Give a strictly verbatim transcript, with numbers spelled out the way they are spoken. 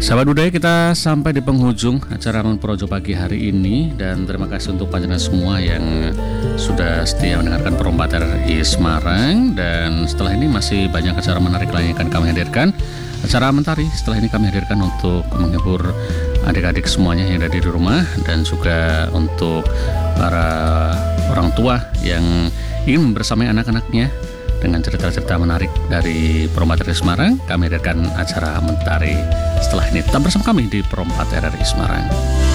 Sahabat budaya, kita sampai di penghujung acara Projo pagi hari ini, dan terima kasih untuk panjenengan semua yang sudah setia mendengarkan Perompak R R I Semarang. Dan setelah ini masih banyak acara menarik lain yang akan kami hadirkan. Acara Mentari setelah ini kami hadirkan untuk menghibur adik-adik semuanya yang ada di rumah, dan juga untuk para orang tua yang ingin membersamai anak-anaknya dengan cerita-cerita menarik dari Perompak R R I Semarang. Kami hadirkan acara Mentari setelah ini. Tetap bersama kami di Perompak R R I Semarang.